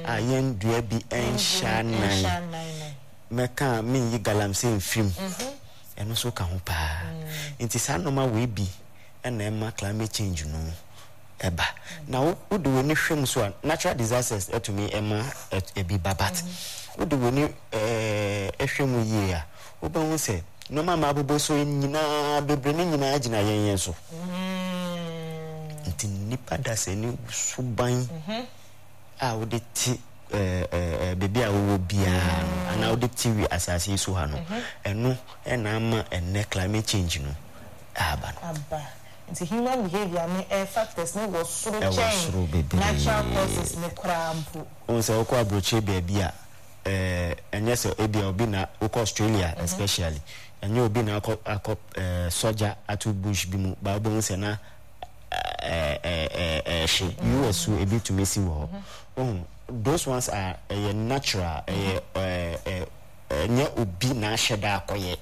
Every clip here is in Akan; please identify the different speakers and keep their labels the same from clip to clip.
Speaker 1: ayen dua bi enshanan meka me yi galamsey film eno so ka ho pa nti sa normal we bi na ema climate change no eba na wo de woni hwem so natural disasters to me ema ebi babat wo de woni ehwem yi a wo ba wo se normal ma bobo so nyina bebre ni nyina agina yen so nti nipa da se ni suban a wo de ti baby a wo bia ana wo de ti wi asase so ha no eno na ama ene climate change no aba
Speaker 2: nti human behavior ni factors ni wo suru change natural causes ni krampo
Speaker 1: on se ko abroche baby a enye se ebia obi na ko Australia especially enye obi na akọ soldier atu bush bi mu ba obo se na she US a bit to messy wo those ones are natural nye obi na sheda akoye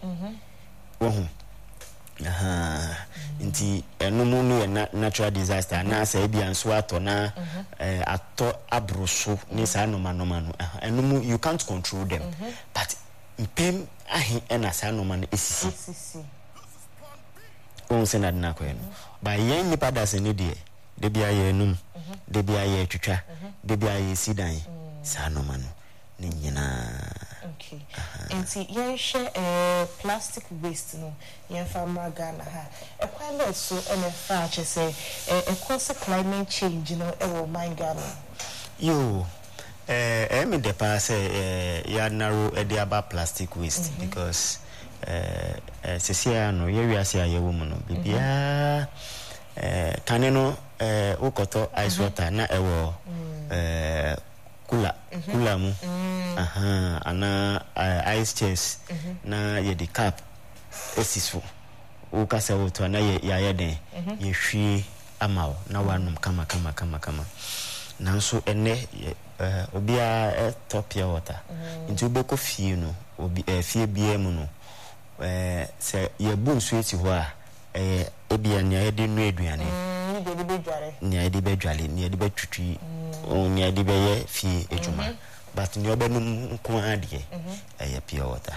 Speaker 1: nti enumu no natural disaster na say bia nso ato na ato abroso ni sa noma no enumu you can't control them but mpem ahi na sa noma no esisi on se na dina ko eno ba yen nipa da se ne de bia ye enum de bia ye twetwa de bia ye sidan sa noma no ni nyina
Speaker 2: okay enti yen share plastic waste no yen fa magana ha e kwale so ene fa che say cause climate change no e wo mangana
Speaker 1: yo me de pass ya narrow e de about plastic waste because sesia no ye wiase aye wo mu no bibia kane no ukoto ice water na ewo kula mu ana ice chest na ye the cap esisfo ukasa woto na ye den ye hwie amawo na wanum kama nanso ene obia top ya water nti ubeko fie no obi fie bia mu no se ye bu nsu eti ho a ebia nya ye de nu aduane ni ye de bedwale ni ye de betwitwi ni ye de be ye fie ejuma but ni obenum nko ade pure water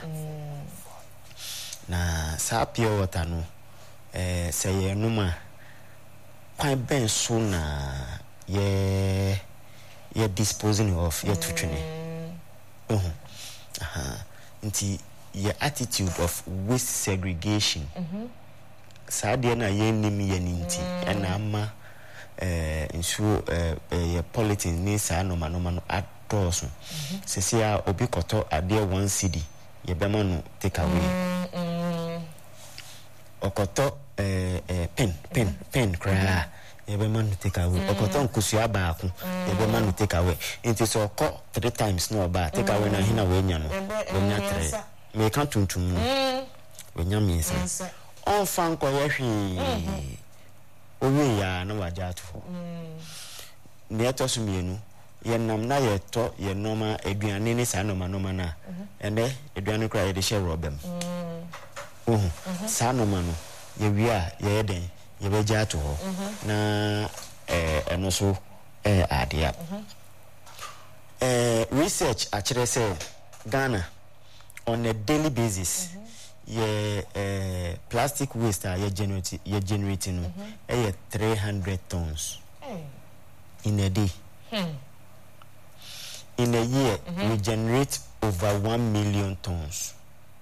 Speaker 1: na sa pure water no se ye numa kwan ben so na ye disposing of ye twitwene nti your attitude of waste segregation sadia na ye nim ye ninti na ama nsu ye politics ni sa no no atoso sesia obi koto ade 1 cedi ye bema no take away okoto pen kra ye bema no take away okoto nkusua baako ye bema no take away nti so ko 3 times no ba take away na hina we nya no we nya 3 me kan tuntum we nya minsa on fan ko ye hwi owi ya na waja to ne etosu mienu ye nam na ye to ye noma aduane ni sa noma na ene aduane kra ye de share robem sa noma no ye wia ye den ye beja to ho na eno so adia research actually say Ghana on a daily basis plastic waste are generating 300 tons in a day. In a year we generate over 1 million tons.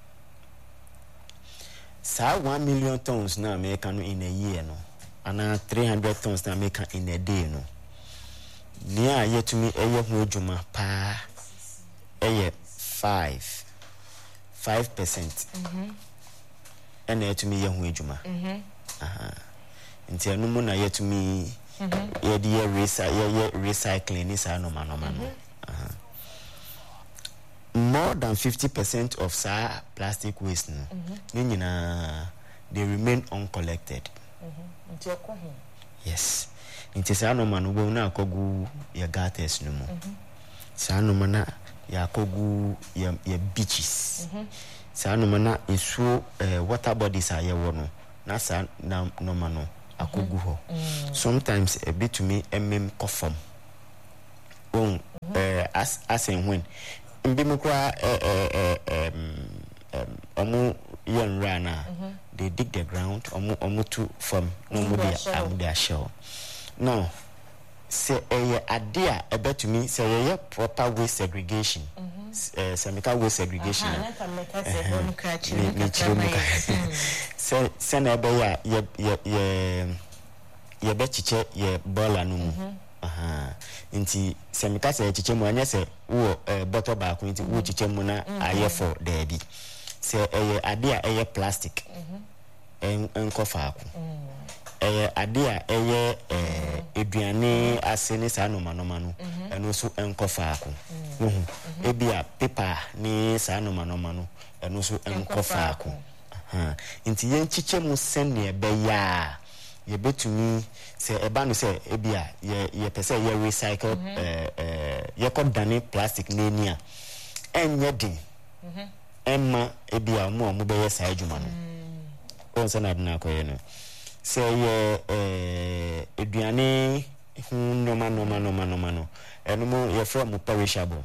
Speaker 1: So 1 million tons now make in a year no, and 300 tons now make in a day no. Near yet to me juma pa 5%. And to me young juma. Until no more yet to me recycling is no man. More than 50% of sa plastic waste meaning they remain uncollected. Yes. Inti sa no man wo na akogu ya gutters no mo. Sa no man ya akogu ya beaches. Sa no man isu water bodies are wo no. Na sa no man no akogu ho. Sometimes a bit to me coffin. as and when mbi mukra omu yen rana they dig the ground omu to from no mu dia shell now say idea ebetumi say proper waste segregation chemical waste segregation say na be ya ye bechiche ye bola no mu nti chemical say chiche mu anya say wo bottle ba ko nti wo chiche mu na aye for there bi say idea plastic enkofa ko idea eduane asene sa no mano eno so enkofa ko ebia paper ni sa no mano eno so enkofa ko nti yen chiche mu sene be ya ye betumi se eba no se ebia ye pese ye recycle ye ko dane plastic na nia enye din emma ebia mo be ye sa adwuma no on se na dina ko ye no se ye eduane no enum ye from perishable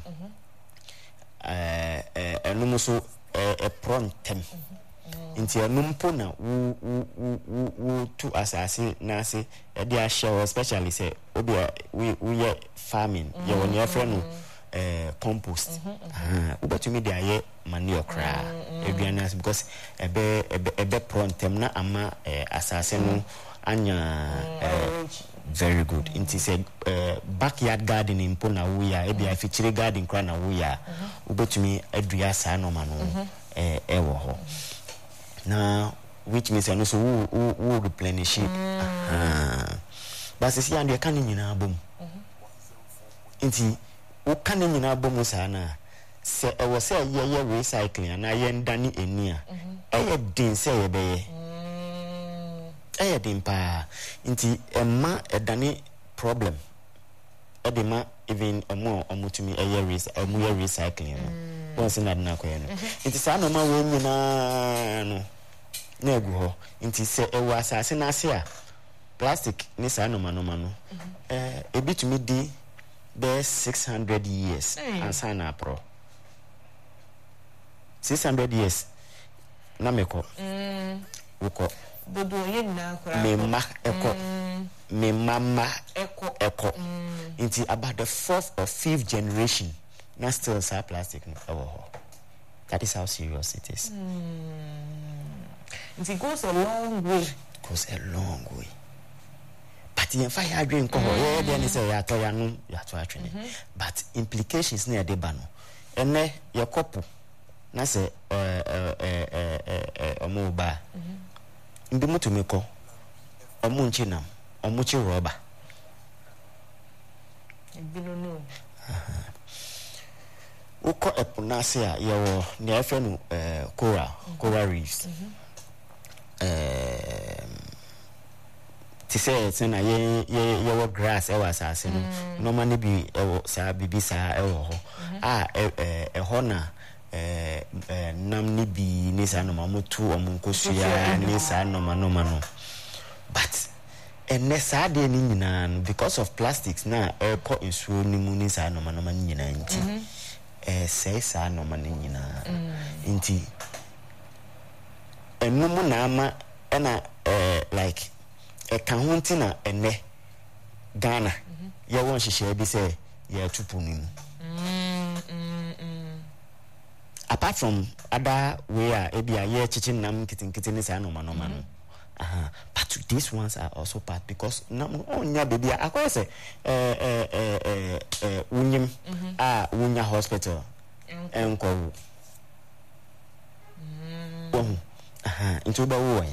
Speaker 1: enum so prontem inti enum po na wu to asase na se e dia share especially say obia we farming ye won ye friend compost ubetumi dia ye manure kra eduane because ebe prontem na ama asase no anya very good inti say backyard gardening po na wo ya ebia fichire garden kra na wo ya ubetumi adua sa no ma no wo ho na which means I know so who replenish it but see and you can nyina bom inti wo kan nyina bom sana se e wo se ye recycling na ye ndani enia e din se ye be ye din pa inti emma edani problem edema even omutumi ye recycling once na dina ko ye no inti sa no ma we nyina no na egu ho inti se ewa asase na ase a plastic ni sa no no ebitumi di be 600 years ansa na pro 600 years na meko uko
Speaker 2: bodo ye na kora
Speaker 1: me mama eko inti about the 4th or 5th generation na still sa plastic no that is how serious it is.
Speaker 2: It goes a long way.
Speaker 1: But in fire drink then say ya to ya no ya to atwene but implications na de ba no ene ye couple na say omo ba ndi mutumi ko omo nchi omo chi rubber
Speaker 2: no
Speaker 1: uko epunase a yewo ne afa no coral reefs ti say na ye grass e was asase no normally bi sa bibi sa e ho ho na nam ni bi ni sa no mamutu omunkosua ni sa no no but sa de ni nyina because of plastics na e ko nsuo ni mu ni sa no nyina nti say sa no nyina nti enum na ama na like kan hunti na ene Ghana ye won hihye bi say ye tupu ni apart from other way ebia ye chichin nam kitin say no but these ones are also part because onya baby akwa say unyim unya hospital enko into ba wo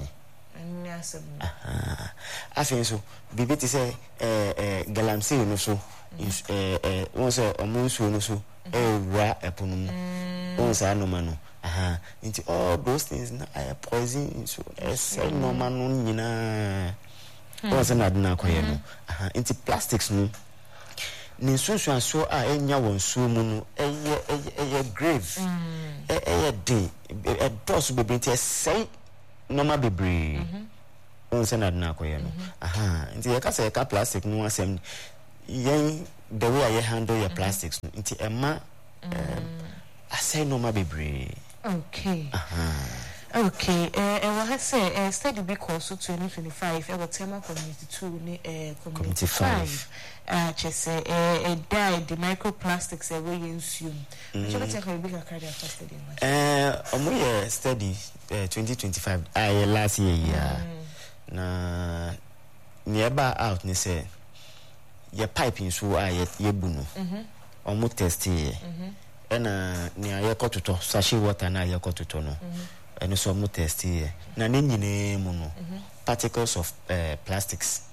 Speaker 1: afin so bibi ti say galamsey no so won say omunsu no so wa eponum won say no mano into all those things na poison so say no mano nyina won say na dina koye no into plastics no ni sunsun so enya won so mu no eye grave day dos be binti say normal bebre on say na dina koye no nti ye ka say ka plastic no asem yen the way I handle your plastics nti emma I say no ma bebre.
Speaker 2: Okay. Okay, I will say study because 2025 I will tell my community 2 community 5 just died the microplastics away in soon. Which I take a bigger cardiac study.
Speaker 1: We study 2025 last year na nearby out ni say your piping so ye bunu omo test here na ni ayekototo sachet water na ayekototo no and so mo test here na ne nyine mu no particles of plastics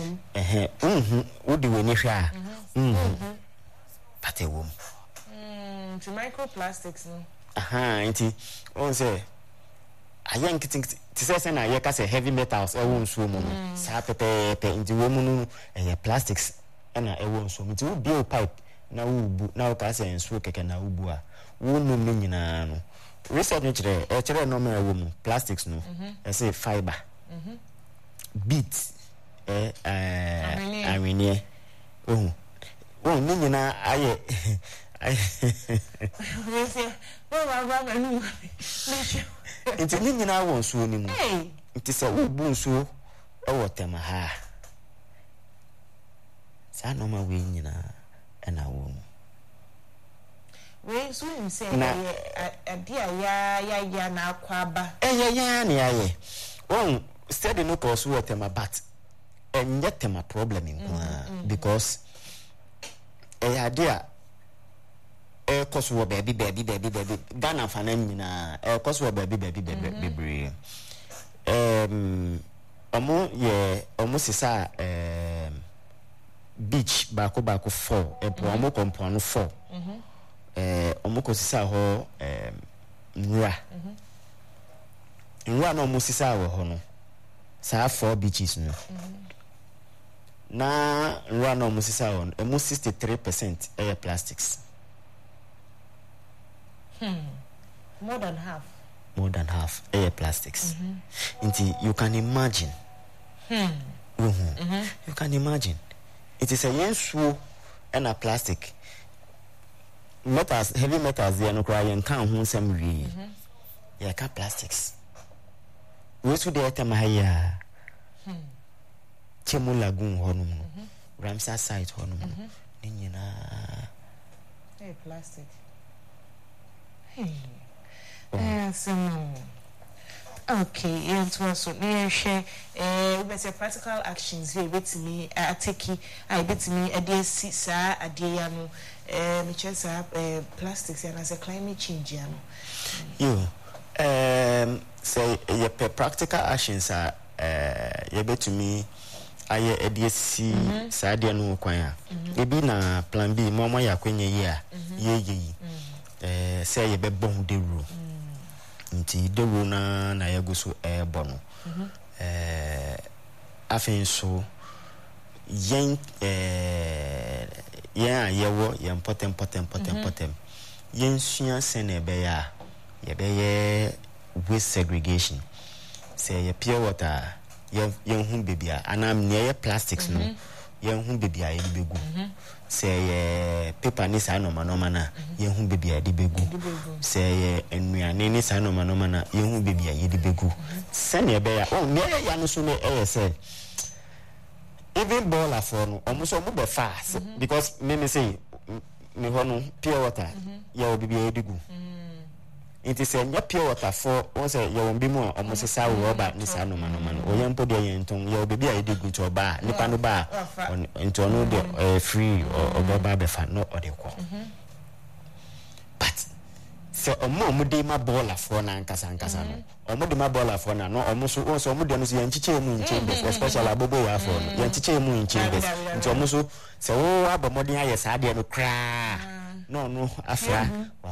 Speaker 1: wo de we ni hwa patewom
Speaker 2: to microplastics no
Speaker 1: nti on say ayen kitin ti say na ayeka say heavy metals e won so mu no sa pepe nti wo mu no plastics na e won so nti wo bio pipe na ubu na ka say enso keke na ubu a wo no nyina no research no chere no me wo mu plastics no e say fiber beads arenie no nyina aye
Speaker 2: we say wa no
Speaker 1: nti ni nyina wo nso ni mu nti say ubu nso e wo tema ha sa no ma we nyina na wo
Speaker 2: we so him say adia ya na akwaba
Speaker 1: ya na yaye won study no cause what tema but enye tema problem in because adia cause wo baby Ghana fana nyina cause wo baby bebre omo sisa beach bako 4 epo omo compound 4 omo ko sisa ho nra no omo sisa ho no sa 4 beaches no na nra no omo sisa ho emo 63% plastics
Speaker 2: more than half plastics
Speaker 1: you can imagine you can imagine it is a yensuo and a plastic metals, heavy metals they no cry and can hu some re yeah ka plastics we so dey tema haya Chemu Lagoon honum Ramsar site honum ni nyina
Speaker 2: plastic okay, and so near share we say practical actions here with me take I bet me a day sir a day no me chance plastics and as a climate change
Speaker 1: you say your practical actions are you bet me aye edc sadia no kwan e bi na plan B mo ya kwenye ye say ye be bon de ru nti de ru na ye go so bono afen so yen yewo yen potem yen sua sene be ya ye be ye waste segregation say ye pure water yen hu bebia anam ne plastics no yen hu bebia ye begu say paper ni sa no na yen hu bebia de begu say enuane ni sa no na yen hu bebia ye de begu sene be ya oh ne ya no so ne say even baller for no almost mo be fast because me say me hono pure water ya bebia ye de gu it is a pure water for once you won't be more almost a sour rubber, Miss Anoman, or young body and your baby. I did go to a bar, Nipano bar, into another free or Baba fat, not or the call. But so a more de my baller for Nancasano, or more de my baller for no almost also more than Yanchi moon chambers, especially a bobo for Yanchi moon chambers, and almost so about more than I had no cry. No, Afra,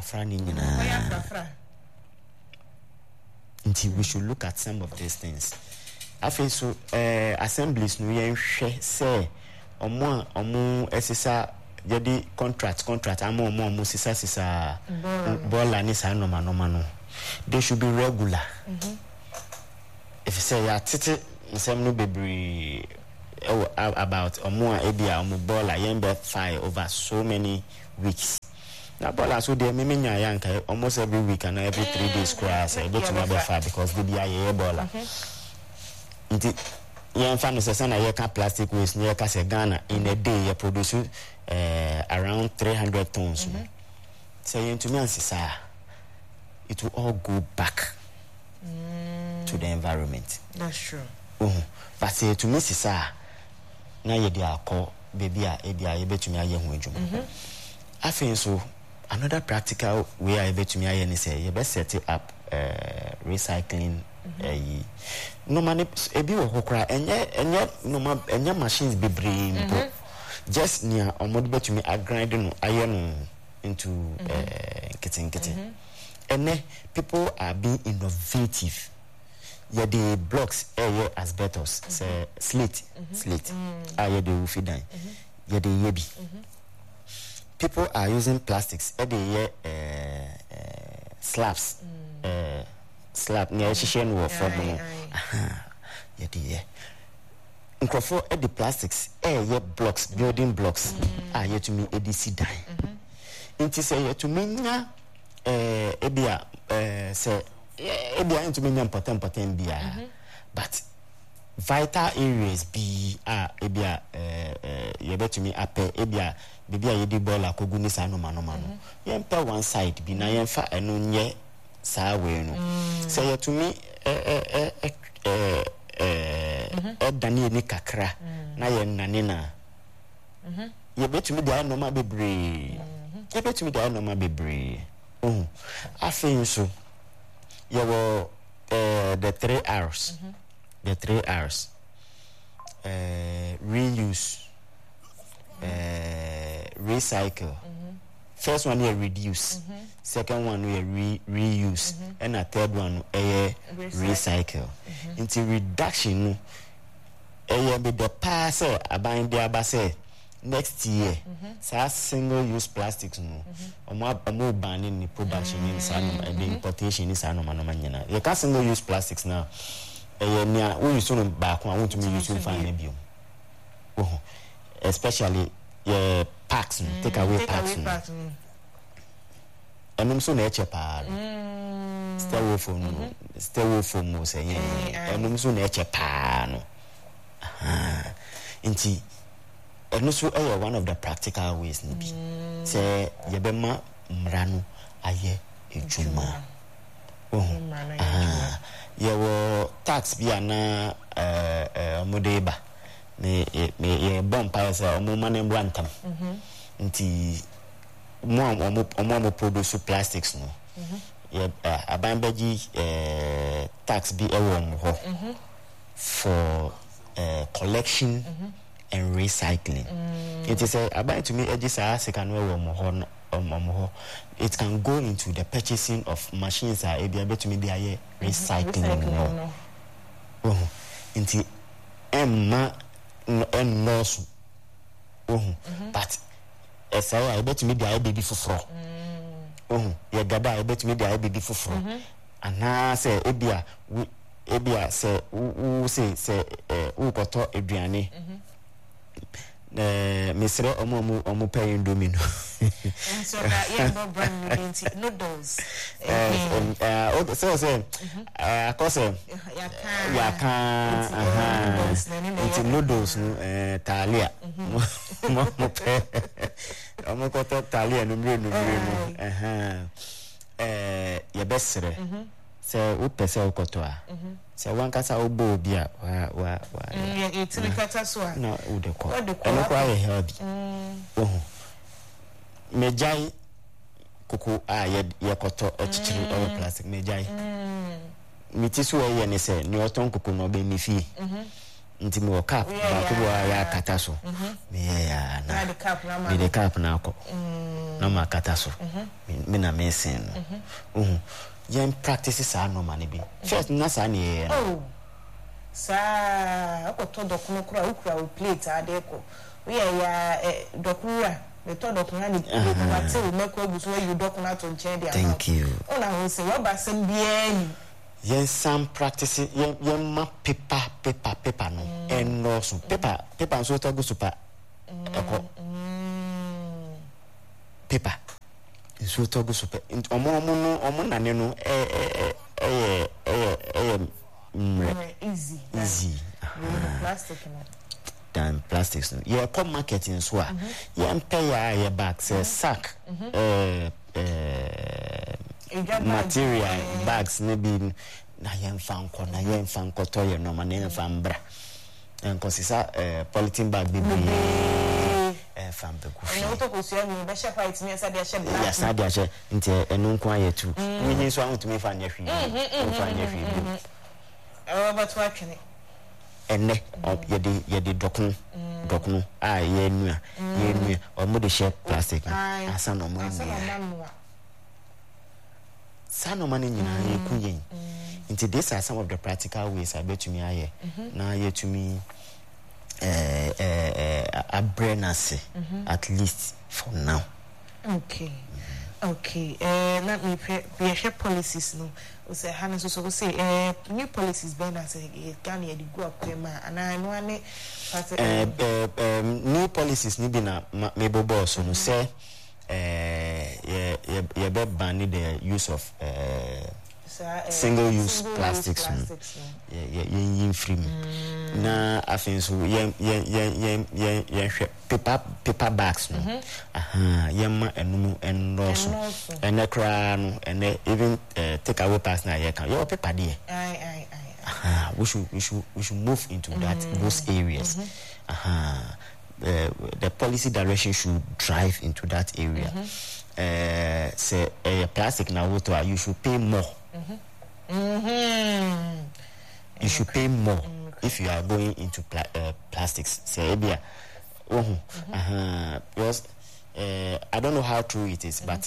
Speaker 1: until we should look at some of these things. I feel so assemblies no yen hwe say omo esisa yedi contract amo sisa bola ni sa no no they should be regular. If you say ya tete nsem no bebre about omo ebia omo ball yembe fire over so many weeks. Na ball so dey me nya yanka almost every week and every 3 days class go to be fire because the bia ball. Nti yen fa no say na ye ka plastic waste near ka say Ghana in a day you produce around 300 tons. So yen to me ansisa it will all go back to the environment.
Speaker 2: That's true.
Speaker 1: But say to me sisa na ye dia akọ baby a e dia ye betumi aye ho adwuma. Afin so another practical way I betumi aye ni say ye be set up recycling normally ebi wo hokra enye machines be brain just near omod betumi agrind no aye no into kitten. And people are being innovative. Yeah, the blocks asbestos, slate. Yeah, the woofy dine. Yeah, the yebi. People are using plastics. Slabs. Slab near Shishan war for yeah, the Nkofo the plastics. Blocks, building blocks. Yeah, to me ADC dine. It is to me ebia say ebia into me important bia but vital areas be ebia you bet me ape ebia bibia ye di ball akogu ni sa no mano yen pe one side bi na yen fa eno nye sa we no say to me dani ni kakra na yen nane na ye bet me dia no ma bebre ye bet me dia no ma bebre I think so. You were the 3 R's. The 3 R's. Reuse. Recycle. First one you reduce. Second one you reuse. And a third one recycle. Into reduction. Be the pass about the abase. Next year, single-use plastics no. Omo banning the production in the importation in Sanomanamana. You can't single-use plastics now. We use some back one. I want to use to find maybe. Especially packs, take away packs. And I'm so nature pa. Styrofoam, say, and I'm so nature pa. Inti. And also one of the practical ways ni bi say yebema mranu aye ejuma yewo tax bia na modeba me bomb pa say omo manem rantam nti mo produce plastics no abambeji tax bi ewo ho for collection and recycling. It is about to me it can go into the purchasing of machines are able to maybe recycling into Emma and North. But as I bet me the baby for fro. You gada I bet me the baby for fro. And now say Ebia say who say who koto aduane Mr. Omo paying domino.
Speaker 2: So that yeah, brand noodles.
Speaker 1: So say cause it's noodles talia. Mo pay. Omo koto talia no ya besere. Say u pese u koto a. Say one kasa obo bia wa
Speaker 2: it's kata so
Speaker 1: no u de ko eno kwa ye healthy mejai kuku ye koto chichiri o plastic mejai miti so ye ne say ni oton kuku no be mi fi nti mo cap ba ko ya kata so me ya na the cap na ko na ma kata so me na me sen yen practices are no money be first na sa ni
Speaker 2: sa akoto dokuno kura ukura we plate adeko we ya dokura the to dokuna ni what say we make ogu so you dokuna to nchen dia
Speaker 1: thank you
Speaker 2: ona ho say we ba sem bia ni
Speaker 1: yen some practice yen ma paper no and no so paper so to go super paper so to go super omo na ne no
Speaker 2: easy plastic no
Speaker 1: than plastics no ye come marketing so a yen pay ya back say sack material bags maybe na yen fan ko to ye no ma na fan bra en consisa polythene bag be fan be ku fi
Speaker 2: no to ko so yen be share white ni esa de share black
Speaker 1: ya sa de share nti enu nko aye tu wi so ahun to me fa nya hwi fa nya hwi
Speaker 2: but what can it
Speaker 1: enne yedi dokun ye nua o mo de share plastic asa no mo Sano mani nyina kuyen. Into these are some of the practical ways I bet to me aye. Na ye to me a brainase at least for now.
Speaker 2: Okay. Let me be share policies no. We say Hannah so say new policies ben as Ghana dey go up and I know any
Speaker 1: new policies ni bi na mebo boss no say be ban the use of single use plastics. Yeah, free. Na afin so paper bags no. Yema enum enroso. Enekra no ene even take away pass na ye kan. Your paper there. We should move into those areas. The policy direction should drive into that area. Say plastic now water, you should pay more. You should pay more if you are going into plastics. Say because I don't know how true it is, but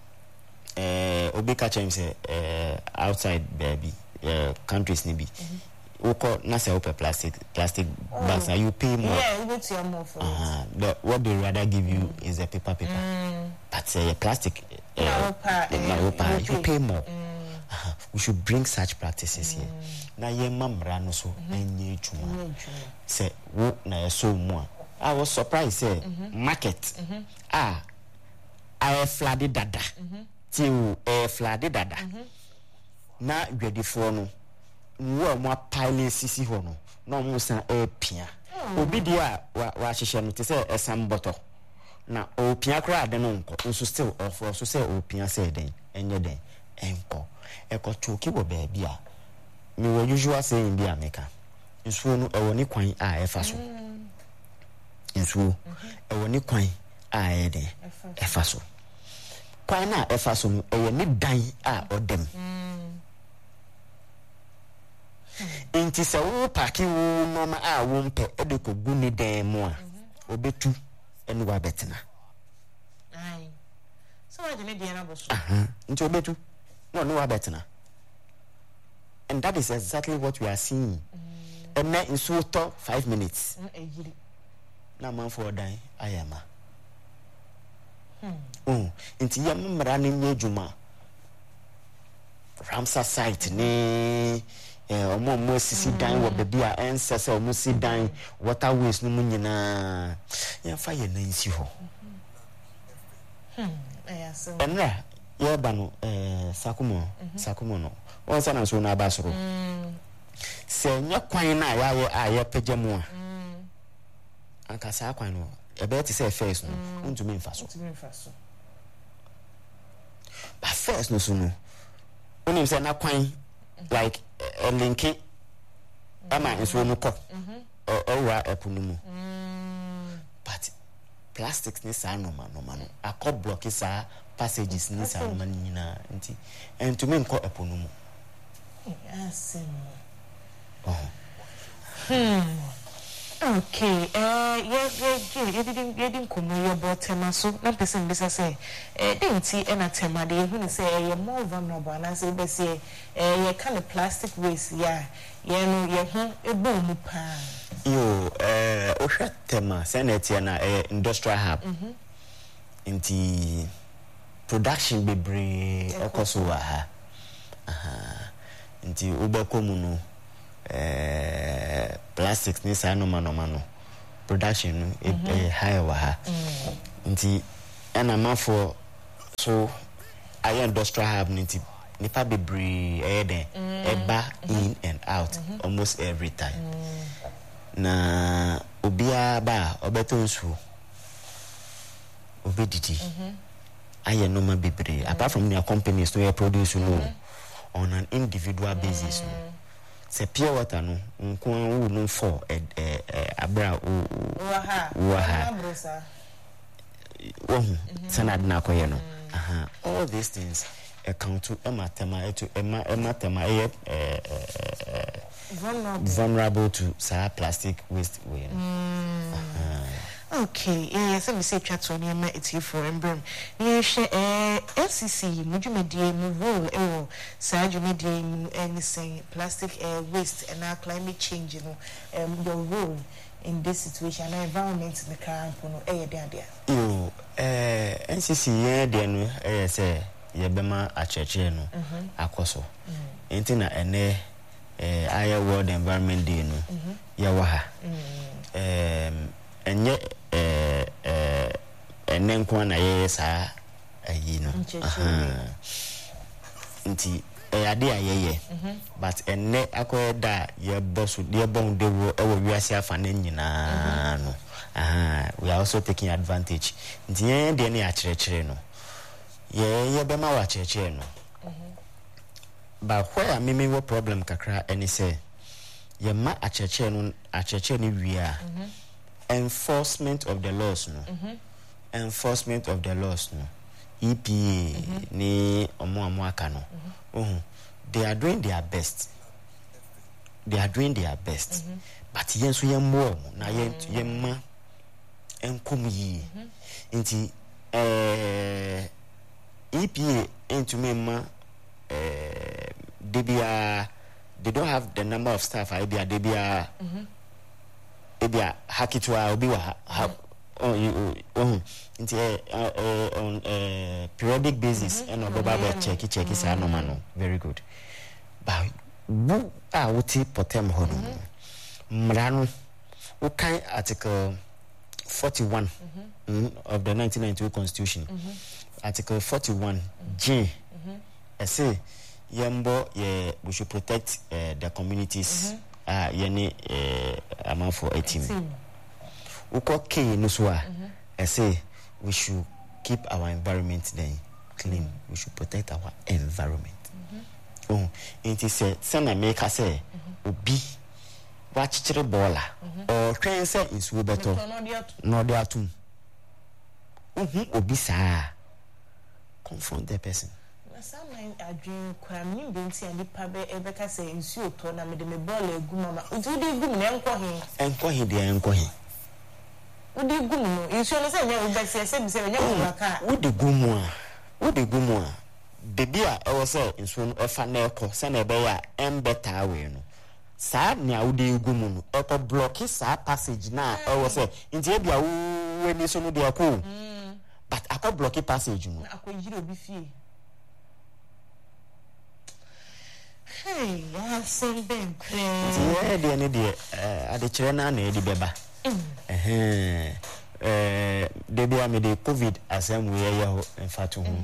Speaker 1: Obika Chem say outside baby countries nibi. Oko na say open plastic bags, you pay more.
Speaker 2: Yeah, you pay more for it.
Speaker 1: What they rather give you is a paper. But say plastic you pay more. We should bring such practices here. Na ye mamra no so enye juma. Say wo na so mo. I was surprised say market I flooded dada. Till flooded dada. Na ready for no. Wo mo pile sisi ho no na mo san pia obi dia wa hihye no te say esam bottle na o pia kra de no nko nso still offer so say o pia say den enye den enko choki wo ba bia me wo usual saying bia meka nso no ewo ni kwan a efa so nso ewo ni kwan a eden efa so kwan na efa so no ewo ni dan a odem inti se wo paki wo normal a wo mpe ede ko guni den mo a obetu enu wa betena
Speaker 2: ai so wa de ne dia na boso
Speaker 1: inti obetu no wa betena, and that is exactly what we are seeing. And na inso to 5 minutes na man for dan ayama inti yam mra ne nyejuma Ramsar site ni omo sisi dan wo baby a ensese omo si dan waterways no munyina ya fa ye nansi ho enra ye ba no sakumo no won sa na so na abasoro se nya kwan na ya ye pejemu a anka sa kwan no e be ti say first no untumi mfa so ba first no so no onim say na kwan like a linky ama nso no ko owa epunumu but plastics ni sa no akọ block sa passages ni sa no nyina nti entumi nko epunumu
Speaker 2: okay didn't come about tema so na person bisa say denti na tema de hu ni say you more vulnerable and say be say you kind of plastic waste you know you hu ebo mu pa
Speaker 1: yo o hwa tema senate na industrial hub inti production bebre ekoso wa ha nti ubako mu no plastics ni sa no mano production high wa ha nti ana mafo so I industrial hub nti nipa bebre eba in and out almost every time na obia ba obeto nsu obedidi aye no ma bebre apart from their companies to produce no on an individual basis no se pure water no nko wu no for abra waha sanad na koye no all these things account to ematema vulnerable to plastic waste way.
Speaker 2: Okay, yes, let me say chat on your it's here for emblem. FCC, Mujumedi, role, Sajumedi, anything, plastic waste and our climate change, your role in this situation, and environment in the current
Speaker 1: you NCC, then, say, Yabema, a church, no, Akoso, Intina, and Aya World Environment Day, no, Yawaha, and yet, and then Kwana, yes, you know, nti idea ye but enne akoye da ye boss de bon de wo wiase afane nyina no we are also taking advantage nti ye de na akirekire no ye be ma wa akirekire no but where me wo problem kakra any say ye ma akirekire no wi a enforcement of the laws no enforcement of the laws no EPA ni omo aka no they are doing their best but yes we more na yemma enkom yi nti EPA into me ma they don't have the number of staff ebia hakitwa obi wa on periodic basis and obaba check is normal very good but who are wuti potem hono mrano ukai article 41 of the 1992 constitution article 41 G say yembo we should protect the communities yeni amount for 18 ukoke nuswa say we should keep our environment then clean. We should protect our environment. It is sana make us say obi watch chere bola or train say is we better no dey atum obi sa confront the person.
Speaker 2: Some adwin kwamni benti ani pabe ebeka say nsu oto na me de me bola egu mama uti de egu me enko he de enko he udi gumu you should say you be say you waka udi gumu a baby a e was say nso e fa na ekọ say na be ya em better way no sa na udi gumu no e ko block sa passage na e was say nti e bia we ni so no de akọ but akọ block passage no akọ yiri obi fie hey I say ben crazy yeah de ne de ade kire na e di beba Debia me de COVID asem we ya enfatu ho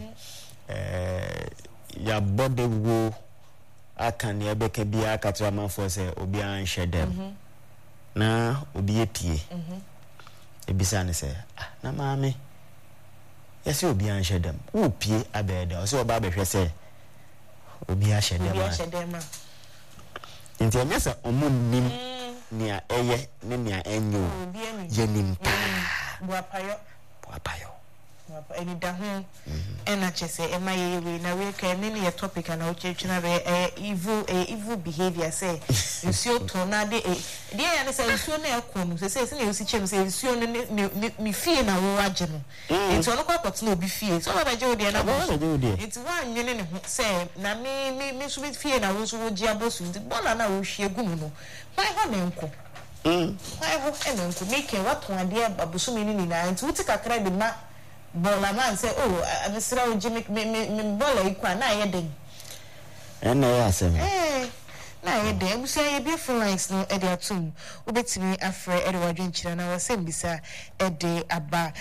Speaker 2: ya bode wo aka ne ebeka bia akatra manfo se obi an hwedem na obi epie ebisa ne se na maame yesi obi an hwedem wo pie abeda o se oba behwe se obi a hwedem nti anyasa omunnim nia eye ne nia enyo yenimpa boapayo eni da ho ena chese e ma ye we na we ka ne topic na o chechuna be evil behavior say nsuo to na de de ya ne say nsuo na ekonu say na usi chem say nsuo ne mi fie na wo age no enti ono kwa kwot na obi fie so ba je odi na bo enti wa nwene ne ho say na mi so bi fie na wo so wo ji abosu enti bola na wo hwie gum no why ho ne nko why ho ene nko make what one dia babusu mi ni na enti wuti kakra de ma bola man say oh abisira o jimmy me bola ikwa na ye den
Speaker 1: And I ask him.
Speaker 2: Na yede abusia ye beautiful lines no e de atum obetimi afre e de wadwen kire na wasem bisa e de aba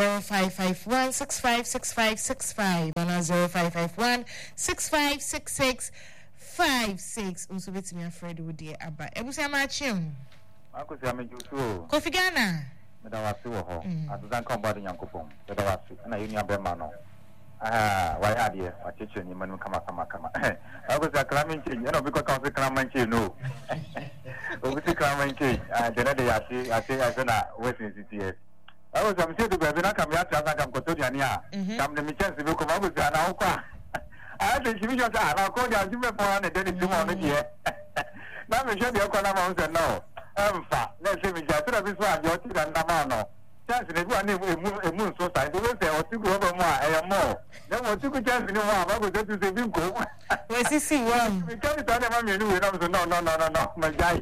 Speaker 2: 0551656565 na 0551656656 unso betimi afre de wodi aba abusia ma chim
Speaker 3: akosi amejusu
Speaker 2: Kofi Ghana
Speaker 3: me da wase wo ho azan kan body yankopon me da wase na yuni abema no why are you? What teaching you? Manu kama. I was a climbing change. You know, because I was a climbing change. No, obviously climbing change. The other day I say I said West CTS. I was I'm saying to be na come here to come to Jania. Come the chance to come over to now. I had the TV just I called you give me for and then it's tomorrow here. Now me show you call am say no. Let's say me just this one you think and no. Chance ne go ane emu so sai do say o ti go ba mo a e mo na mo ti ku chance ni mo ba go to say bin ko
Speaker 2: we see one
Speaker 3: me tell you that me ni we na so no my guy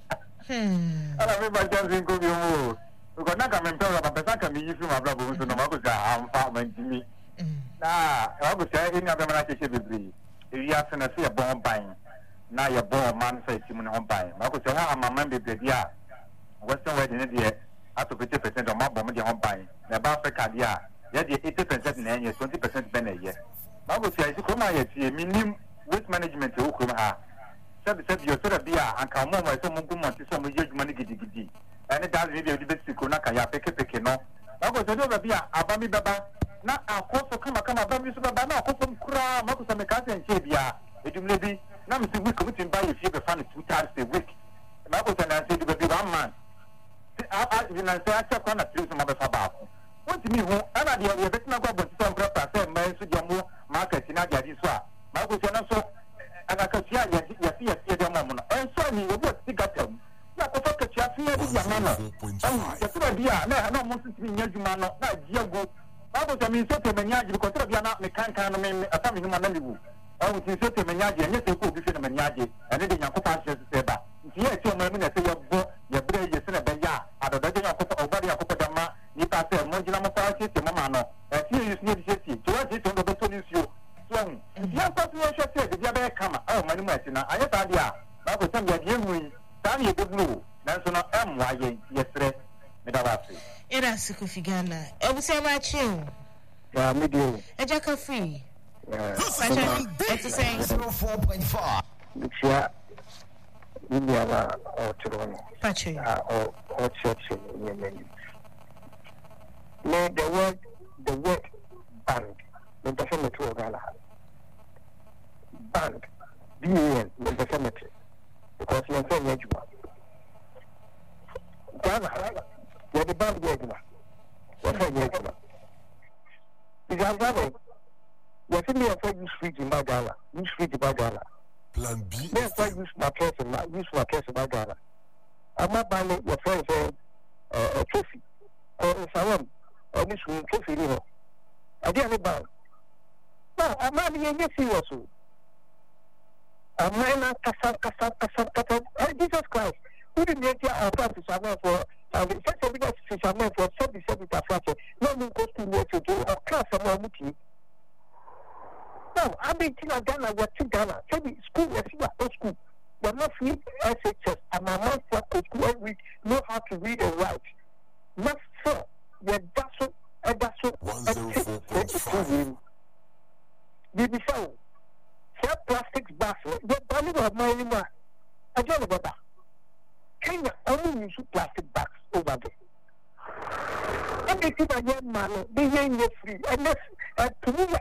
Speaker 3: ala me ba chance ko bi mo ko na ka me pe ba pesa ka mi yi fi ma bla bo so no ma ko sa am fa man ti mi na ba go say ni abema na che bibri e wi ase na se e bon ban na ye bon man say ti mu ne on ban ma ko say ha amama bibri dia western wedding dia at 50% of my bomb the home buying. The Africa, yeah, 80% in any 20% ben a year. I would say, I come out minimum waste management to Ukuma. Said you sort of beer and come on with some some huge money giddy. And it does really be Sikunaka, pick no. I was over beer, Abami Baba. Now, our course will come Abami Baba, now, from Kura, Marcus and Macassi and Chabia. It may be, now, Mr. We committing by if you have fun 2 times a week. Marcus and I said, to be 1 month. I say I check on a few some other about. What do you mean? And I have a better number of some preparation, men to Jamu, market in Agadiswa. Marcus and also, and I can see a moment. And so you will stick at them. Not a focus, you see a manner. That's what idea. I know most of me, Yajumano, not Diago. Marcus, I mean, so many years because you are not mechanical, a family man. I would say to Menyaji, and yes, you could be a Menyaji, and then Yakupa says, yes, your women say your brain is in a baya, out of the day of body of Dama, you pass a Monjama party to Mamano, and here is near the city, to watch it on the bottom you. Swung. Yes, what you should say, the Jabba come, oh, my Messina, I have idea. I was some young Danny the Blue, National M. Yesterday, Medavasi.
Speaker 2: It has Kofi Ghana. I will say my chill.
Speaker 3: Yeah, medium.
Speaker 2: A jack free.
Speaker 4: Exercise 04.5.
Speaker 3: Yeah. Indiana or Toronto.
Speaker 2: Patchy.
Speaker 3: Or church in Yemen. No, the word bank, the cemetery of Ghana. Bank, BUN, the cemetery. Because you're saying Yajuma. Ghana, you're the bank Yajuma. You're saying Yajuma. Is that Ghana? You're saying you're saying use free in Ghana. Use free in Ghana.
Speaker 4: Plan B.
Speaker 3: Yes, I use my case in Ghana. I'm not buying your friend saying a trophy or in Salon or this room trophy. I didn't buy. No, I'm not being serious. I'm not Jesus Christ. Who didn't get our practice for fishermen for 77 fracture? No one goes to work to do a class of our meeting. No, I've been to Ghana, we're to Ghana. Maybe school, we're still school. We're not free SHS, and my mom for school every week know how to read and write. Not so, we're that's
Speaker 4: 104.5.
Speaker 3: Baby sound. Sell plastics bags, we're running out of money. I don't know about that. Kenya only use plastic bags over there. Everything I get money, they ain't free. And that's to me,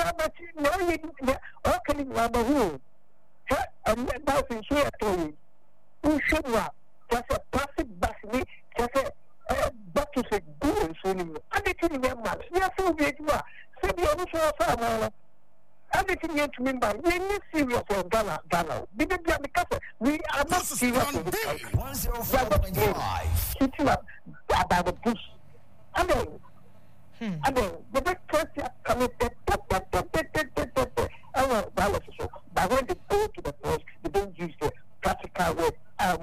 Speaker 3: all can you have a room? And that's in here to you. Who should have just a plastic bag, just a box of good and so on. Everything you get money. Yes, so big. So the other side, everything you remember, we are serious for Ghana. Because we are not serious for the country.
Speaker 4: 104.5.
Speaker 3: Sitting up about the bush. And then the big person coming but when they go to the forest, they don't use the practical word.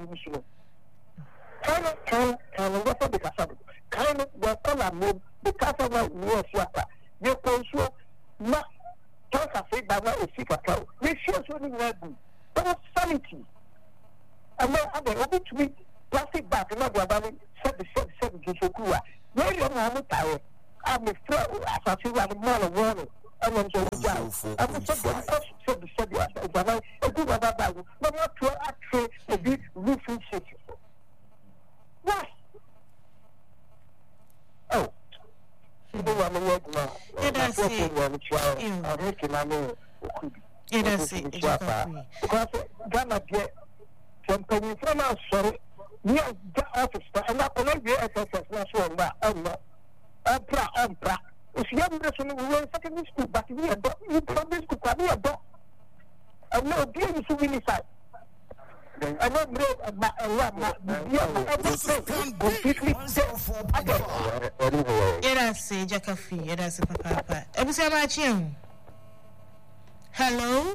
Speaker 3: Kind of what's the cassava? Kind of what color move the cassava was water. You control not just a baba osikaka we share so ni nyabu but sanity and then obi to me plastic bag na do about said gisokuwa where you am tayo I'm a friend asasi wa mo no and then so we go I'm just said baba e go baba bag no more to actually a bit roofing shit why oh Ghana get company from us sorry near the office and not only SSS national Oprah if you haven't listened to one secondary school but we are primary school we are done and no dear you see really side I know completely
Speaker 2: Yerase Jakafi, Yerase Papa. Ebusiamachim. Hello?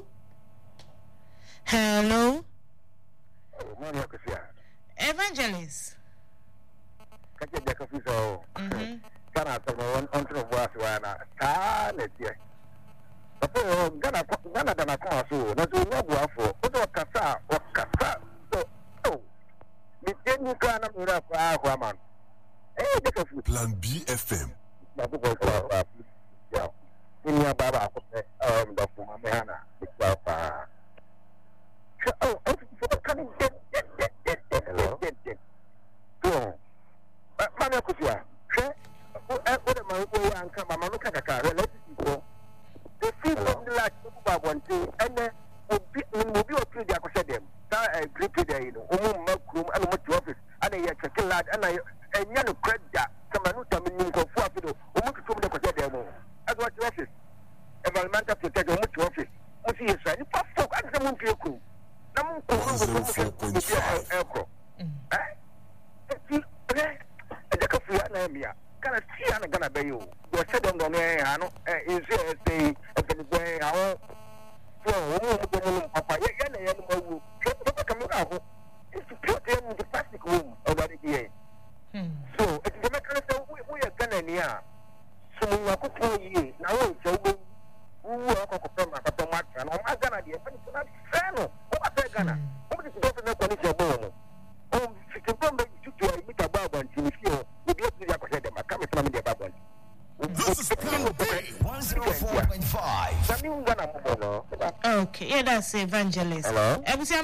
Speaker 2: Evangelist.
Speaker 3: Kaje Jakafi so. Kana to on to boss wana. Ta netie. Apo Ghana dana kwa so. Na so nyabu afo. Odo kasa. So. Mi tenu kana mura kwa man.
Speaker 4: Plan B FM.
Speaker 3: Yeah. In your baba, the Fumana, the Papa. Oh, coming. Hello. But Manakusia, what am I going to come? I'm looking at a car. Let it go. The people like one thing, and then will be a pretty acquisition. I agree with the room and much office, and I check a lad, and I. And you know, credit Samanuta meaning for 4 people, almost from the Cosademo. As what office, environmental protection, much office. What is it? You pass for someone to you. Namun, a Jacafia, can I see I'm gonna pay you? You're said on the way, I know, is a way out. So, Papa, it's to put them in the plastic room over the year. So, it's the mechanism we are going to near. So, we are going to year. Now, so we work on the tomato and I'm going to be a fan. What are Ghana? What is the government of the bone? Oh, if you come back to meet a barber and you feel, you get to the coming from the barber.
Speaker 4: This is Plan B 104.5.
Speaker 2: Okay, yeah, that's Evangelist.
Speaker 3: Hello.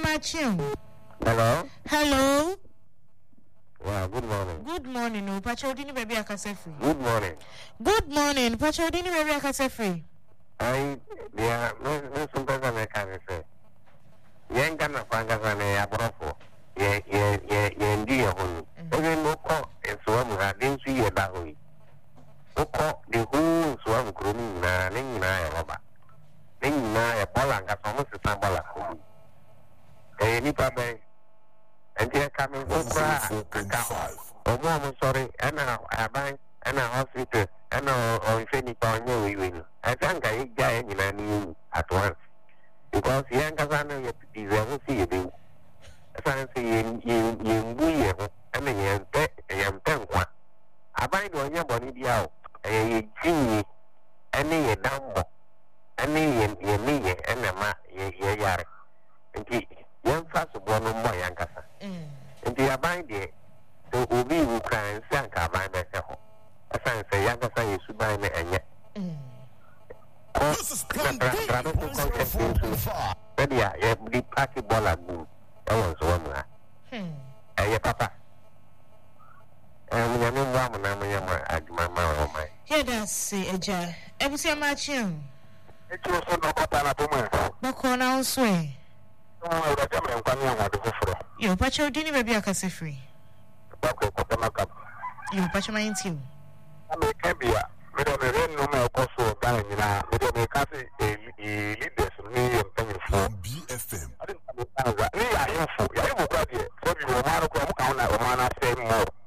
Speaker 2: Hello.
Speaker 3: Wow, good morning.
Speaker 2: Good morning. No, Pachodini baby Akasefri.
Speaker 3: Good morning.
Speaker 2: Good morning. Pachodini baby Akasefri.
Speaker 3: Yeah, no, sometimes I can say. Young Ghana Fangazane Abrofo. Yeah, even Moko and Swam, I didn't see a Dahui. Moko, the whole Swam grooming, Nina, Roba. Nina, a Polanga, almost a Sambala. Any Papa. And they're coming over. Oh, sorry, and now I buy and a hospital and on Fanny Pony we will. I think I get in at once because young Kazana is ever see you. Fancy in Buya, I mean, I am 10 one. I buy on your body out a genie, any number, any in me and a ma, yard. And the young fast one of my young Kasa. And the abide to Ubi who can Sanka by myself. As I say, young Kasa is to buy me and yet.
Speaker 4: This is Plan B 104.5.
Speaker 3: But yeah, the party ball at boom. That was one. Hey, Papa. I'm young woman, I'm my mama.
Speaker 2: Here, that's Eja. Ebusia Machim.
Speaker 3: It was not a Patana.
Speaker 2: No corner sway.
Speaker 3: Oh, that's a man.
Speaker 2: You Pachodini baby Akasefri. You Pachamain team.
Speaker 3: I'm a Cambia. We don't even know my course of Ghana. We don't make us a leaders me and coming from
Speaker 4: BFM.
Speaker 3: I didn't know that. We are info. You are so you want to come down and say more.